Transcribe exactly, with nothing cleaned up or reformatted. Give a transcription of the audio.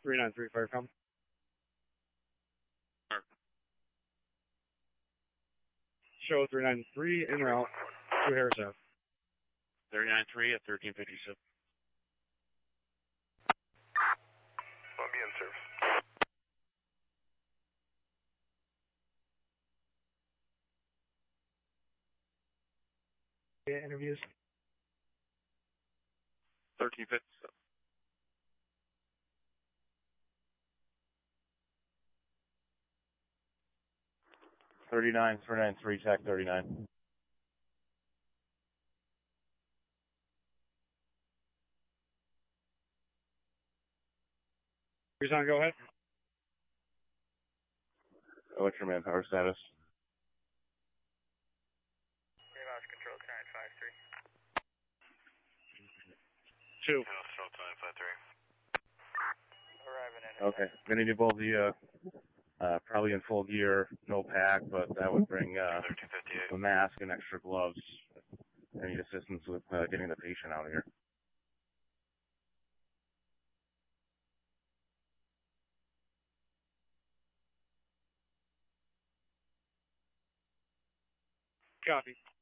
three nine three, fire com. Show three nine three, in route to Harris Ave. three nine three at thirteen fifty-six. I'll be in service. Yeah, interviews. thirteen fifty-seven. thirty-nine, three nine three, T A C thirty-nine. Reason, go ahead. What's your manpower status? Launch control to nine five three. Two. Control to nine five three. Arriving in. Okay. Gonna need both the, uh, uh, probably in full gear, no pack, but that would bring, uh, thirteen fifty-eight. a mask and extra gloves. I need assistance with, uh, getting the patient out of here. Copy.